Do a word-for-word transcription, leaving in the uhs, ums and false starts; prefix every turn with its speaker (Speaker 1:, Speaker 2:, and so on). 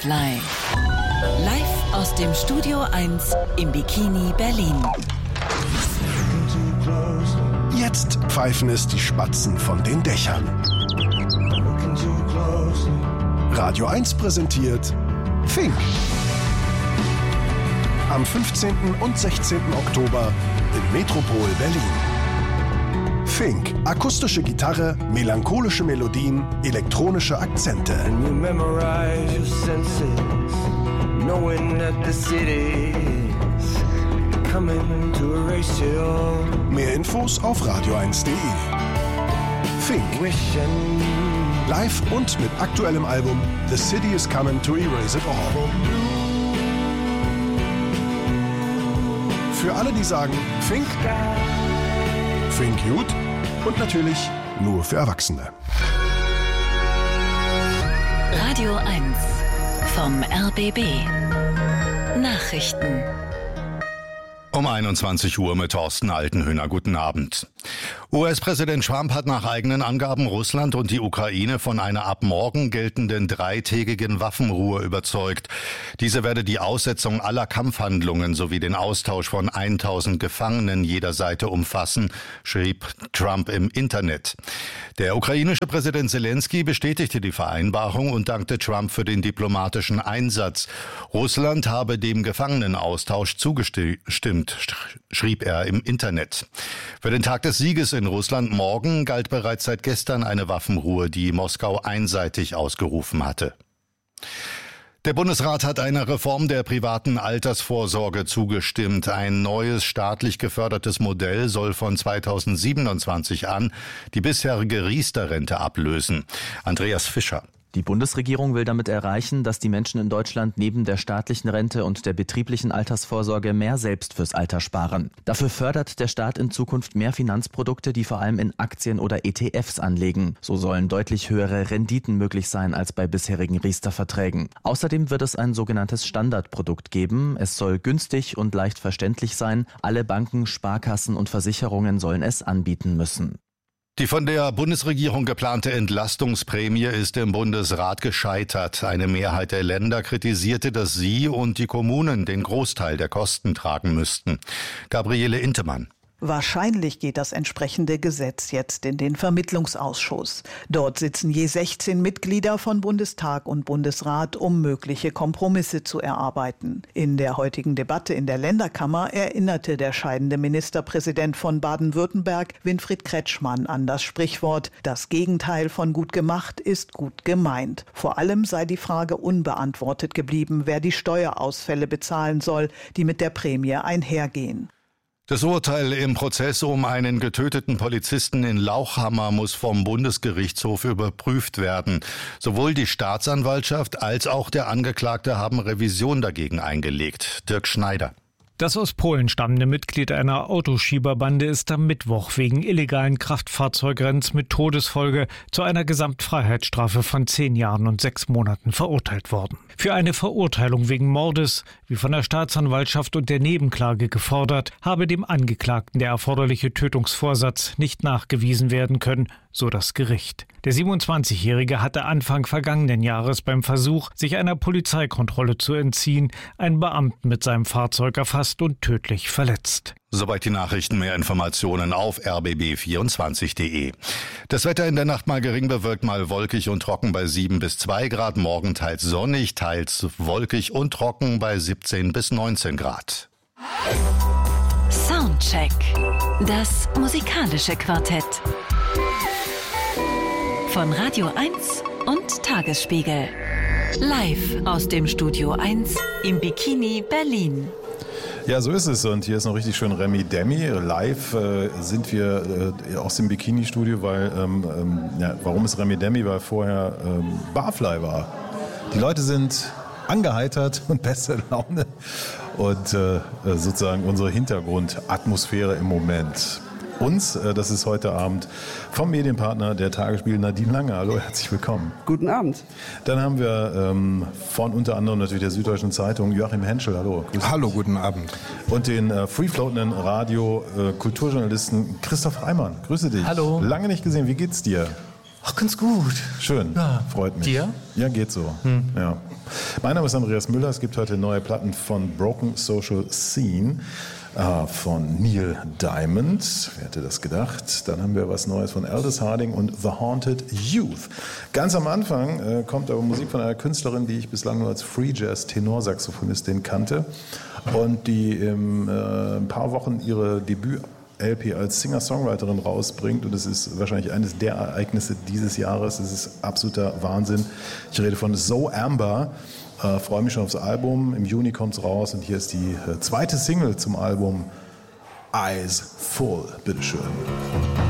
Speaker 1: Butterfly. Live aus dem Studio eins im Bikini Berlin.
Speaker 2: Jetzt pfeifen es die Spatzen von den Dächern. Radio eins präsentiert Fink. Am fünfzehnten und sechzehnten Oktober im Metropol Berlin. Fink. Akustische Gitarre, melancholische Melodien, elektronische Akzente. Mehr Infos auf radio eins punkt de. Fink. Live und mit aktuellem Album The City is Coming to Erase It All. Für alle, die sagen Fink, Fink gut und natürlich nur für Erwachsene.
Speaker 1: Radio eins vom R B B. Nachrichten.
Speaker 3: Um einundzwanzig Uhr mit Thorsten Altenhöhner. Guten Abend. U S-Präsident Trump hat nach eigenen Angaben Russland und die Ukraine von einer ab morgen geltenden dreitägigen Waffenruhe überzeugt. Diese werde die Aussetzung aller Kampfhandlungen sowie den Austausch von tausend Gefangenen jeder Seite umfassen, schrieb Trump im Internet. Der ukrainische Präsident Zelensky bestätigte die Vereinbarung und dankte Trump für den diplomatischen Einsatz. Russland habe dem Gefangenenaustausch zugestimmt, schrieb er im Internet. Für den Tag des Sieges in Russland morgen galt bereits seit gestern eine Waffenruhe, die Moskau einseitig ausgerufen hatte. Der Bundesrat hat einer Reform der privaten Altersvorsorge zugestimmt. Ein neues staatlich gefördertes Modell soll von zweitausendsiebenundzwanzig an die bisherige Riester-Rente ablösen. Andreas Fischer.
Speaker 4: Die Bundesregierung will damit erreichen, dass die Menschen in Deutschland neben der staatlichen Rente und der betrieblichen Altersvorsorge mehr selbst fürs Alter sparen. Dafür fördert der Staat in Zukunft mehr Finanzprodukte, die vor allem in Aktien oder E T Fs anlegen. So sollen deutlich höhere Renditen möglich sein als bei bisherigen Riester-Verträgen. Außerdem wird es ein sogenanntes Standardprodukt geben. Es soll günstig und leicht verständlich sein. Alle Banken, Sparkassen und Versicherungen sollen es anbieten müssen.
Speaker 3: Die von der Bundesregierung geplante Entlastungsprämie ist im Bundesrat gescheitert. Eine Mehrheit der Länder kritisierte, dass sie und die Kommunen den Großteil der Kosten tragen müssten. Gabriele Intemann.
Speaker 5: Wahrscheinlich geht das entsprechende Gesetz jetzt in den Vermittlungsausschuss. Dort sitzen je sechzehn Mitglieder von Bundestag und Bundesrat, um mögliche Kompromisse zu erarbeiten. In der heutigen Debatte in der Länderkammer erinnerte der scheidende Ministerpräsident von Baden-Württemberg, Winfried Kretschmann, an das Sprichwort: Das Gegenteil von gut gemacht ist gut gemeint. Vor allem sei die Frage unbeantwortet geblieben, wer die Steuerausfälle bezahlen soll, die mit der Prämie einhergehen.
Speaker 3: Das Urteil im Prozess um einen getöteten Polizisten in Lauchhammer muss vom Bundesgerichtshof überprüft werden. Sowohl die Staatsanwaltschaft als auch der Angeklagte haben Revision dagegen eingelegt. Dirk Schneider.
Speaker 6: Das aus Polen stammende Mitglied einer Autoschieberbande ist am Mittwoch wegen illegalen Kraftfahrzeugrennens mit Todesfolge zu einer Gesamtfreiheitsstrafe von zehn Jahren und sechs Monaten verurteilt worden. Für eine Verurteilung wegen Mordes, wie von der Staatsanwaltschaft und der Nebenklage gefordert, habe dem Angeklagten der erforderliche Tötungsvorsatz nicht nachgewiesen werden können, so das Gericht. Der siebenundzwanzigjährige hatte Anfang vergangenen Jahres beim Versuch, sich einer Polizeikontrolle zu entziehen, einen Beamten mit seinem Fahrzeug erfasst und tödlich verletzt.
Speaker 3: Soweit die Nachrichten. Mehr Informationen auf r b b vierundzwanzig punkt de. Das Wetter in der Nacht mal gering bewölkt, mal wolkig und trocken bei sieben bis zwei Grad. Morgen teils sonnig, teils wolkig und trocken bei siebzehn bis neunzehn Grad.
Speaker 1: Soundcheck. Das musikalische Quartett. Von Radio eins und Tagesspiegel. Live aus dem Studio eins im Bikini Berlin.
Speaker 7: Ja, so ist es. Und hier ist noch richtig schön Remi Demi. Live äh, sind wir äh, aus dem Bikini-Studio, weil, ähm, ähm, ja, warum ist Remi Demi? Weil vorher ähm, Barfly war. Die Leute sind angeheitert und beste Laune. Und äh, sozusagen unsere Hintergrundatmosphäre im Moment. Uns, äh, das ist heute Abend vom Medienpartner der Tagesspiegel Nadine Lange. Hallo, herzlich willkommen.
Speaker 8: Guten Abend.
Speaker 7: Dann haben wir ähm, von unter anderem natürlich der Süddeutschen Zeitung Joachim Henschel. Hallo. Grüß
Speaker 9: Hallo,
Speaker 7: dich.
Speaker 9: guten Abend.
Speaker 7: Und den äh, free-floatenden Radio-Kulturjournalisten äh, Christoph Reimann. Grüße dich.
Speaker 8: Hallo.
Speaker 7: Lange nicht gesehen. Wie geht's dir?
Speaker 8: Ach, ganz gut.
Speaker 7: Schön,
Speaker 8: ja.
Speaker 7: Freut mich.
Speaker 8: Dir?
Speaker 7: Ja, geht so. Hm. Ja. Mein Name ist Andreas Müller. Es gibt heute neue Platten von Broken Social Scene, äh, von Neil Diamond. Wer hätte das gedacht? Dann haben wir was Neues von Aldous Harding und The Haunted Youth. Ganz am Anfang äh, kommt aber Musik von einer Künstlerin, die ich bislang nur als Free Jazz Tenorsaxophonistin kannte und die in äh, ein paar Wochen ihre Debüt L P als Singer-Songwriterin rausbringt und es ist wahrscheinlich eines der Ereignisse dieses Jahres. Es ist absoluter Wahnsinn. Ich rede von Zoe Amber. Äh, freue mich schon aufs Album. Im Juni kommt es raus und hier ist die äh, zweite Single zum Album Eyes Full. Bitteschön.